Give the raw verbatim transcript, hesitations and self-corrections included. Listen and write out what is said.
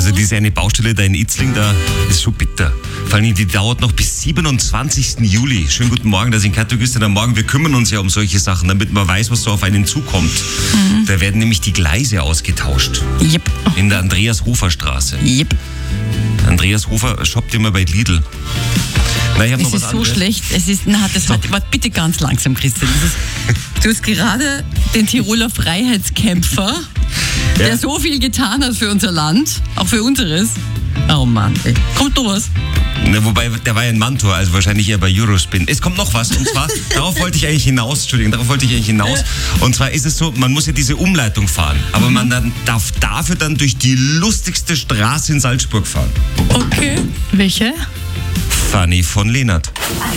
Also diese eine Baustelle da in Itzling, da ist schon bitter. Vor allem, die dauert noch bis siebenundzwanzigsten Juli. Schönen guten Morgen, da sind Katogisten am Morgen. Wir kümmern uns ja um solche Sachen, damit man weiß, was so auf einen zukommt. Mhm. Da werden nämlich die Gleise ausgetauscht. Yep. In der Andreas-Hofer-Straße. Yep. Andreas Hofer shoppt immer bei Lidl. Na, ich hab es noch was ist so anderes. schlecht. Es ist, na, das hat, warte bitte ganz langsam, Christian. Das ist, du hast gerade den Tiroler Freiheitskämpfer, Ja. der so viel getan hat für unser Land, auch für unseres. Oh Mann, ey. Kommt noch was? Na, wobei, der war ja in Mantua, also wahrscheinlich eher bei Eurospin. Es kommt noch was, und zwar, darauf wollte ich eigentlich hinaus, Entschuldigung, darauf wollte ich eigentlich hinaus. Und zwar ist es so, man muss ja diese Umleitung fahren, aber man dann darf dafür dann durch die lustigste Straße in Salzburg fahren. Okay. Welche? Fanny von Lehnert.